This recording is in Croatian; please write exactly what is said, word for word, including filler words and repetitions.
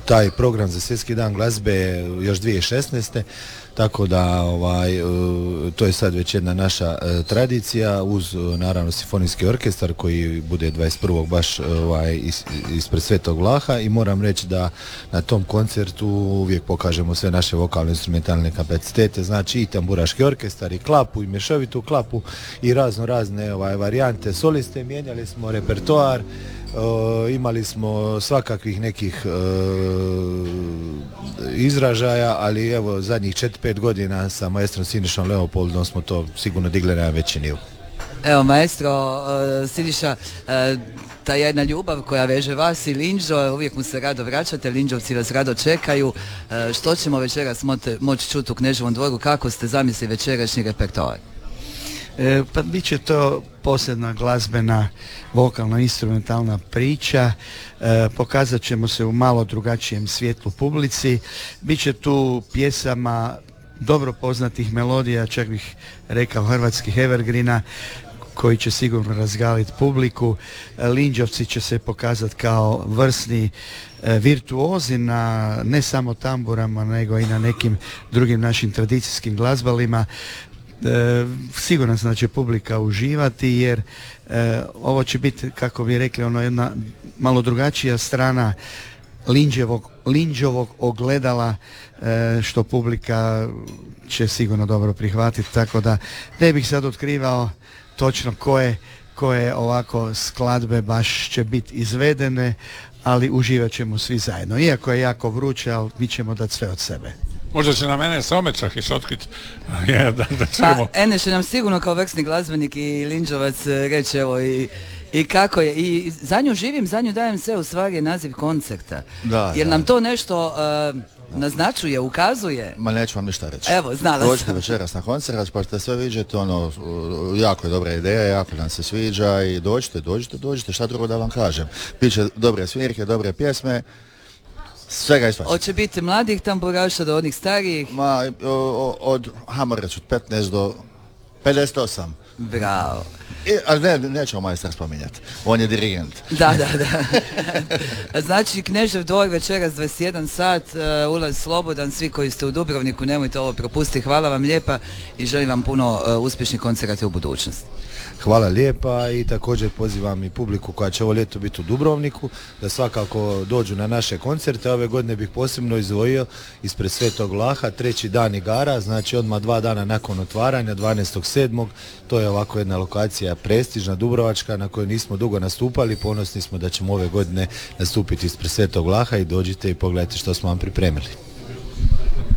taj program za svjetski dan glazbe još dvije tisuće šesnaeste. Tako da ovaj, to je sad već jedna naša tradicija uz naravno simfonijski orkestar koji bude dvadeset prvog baš ovaj, ispred Svetog Vlaha i moram reći da na tom koncertu uvijek pokažemo sve naše vokalne instrumentalne kapacitete, znači i tamburaški orkestar i klapu i mješovitu klapu i razno razne ovaj, varijante soliste, mijenjali smo repertoar. Uh, imali smo svakakvih nekih uh, izražaja, ali evo zadnjih četiri pet godina sa maestrom Sinišom Leopoldom smo to sigurno digli na veći nivo. Evo maestro uh, Siniša, uh, ta jedna ljubav koja veže vas i Linđo, uvijek mu se rado vraćate, Linđovci vas rado čekaju. Uh, što ćemo večeras moći čuti u Kneževom dvoru, kako ste zamislili večerašnji repertoar? E, pa bit će to posebna glazbena vokalno-instrumentalna priča, e, pokazat ćemo se u malo drugačijem svjetlu publici, bit će tu pjesama dobro poznatih melodija, čak bih rekao hrvatskih evergrina, koji će sigurno razgaliti publiku. Linđovci će se pokazati kao vrsni e, virtuozi na ne samo tamburama, nego i na nekim drugim našim tradicijskim glazbalima. E, siguran sam da će publika uživati jer e, ovo će biti, kako bi rekli, ono jedna malo drugačija strana Linđevog, Linđovog ogledala e, što publika će sigurno dobro prihvatiti, tako da ne bih sad otkrivao točno koje, koje ovako skladbe baš će biti izvedene, ali uživat ćemo svi zajedno. Iako je jako vruće, ali mi ćemo dati sve od sebe. Možda će na mene Somečah išotkriti. Ja, da, da pa Ene će nam sigurno kao vrsni glazbenik i Linđovac reći evo i, i kako je. I za nju živim, za nju dajem sve, u stvari je naziv koncerta. Da, jer da. Nam to nešto uh, naznačuje, ukazuje. Ma neću vam ništa reći. Evo, znala sam. Dođite večeras na koncert, pa ćete sve vidjeti, ono, jako je dobra ideja, jako nam se sviđa i dođite, dođite, dođite, šta drugo da vam kažem. Biće dobre svirke, dobre pjesme, svega i svačega. Hoće biti mladih tamburaša do onih starijih? Ma, o, od, hajmo reći, od petnaest do pedeset osam. Bravo. I, ali ne, nećemo majstra spominjati, on je dirigent. Da, da, da. Znači, Knežev dvor večeras dvadeset jedan sat, uh, ulaz slobodan, svi koji ste u Dubrovniku, nemojte ovo propustiti. Hvala vam lijepa i želim vam puno uh, uspješnih koncerata u budućnosti. Hvala lijepa i također pozivam i publiku koja će ovo ljeto biti u Dubrovniku da svakako dođu na naše koncerte. Ove godine bih posebno izdvojio ispred Svetog Vlaha treći dan igara, znači odmah dva dana nakon otvaranja, dvanaestog sedmog To je ovako jedna lokacija prestižna, dubrovačka, na kojoj nismo dugo nastupali. Ponosni smo da ćemo ove godine nastupiti ispred Svetog Vlaha i dođite i pogledajte što smo vam pripremili.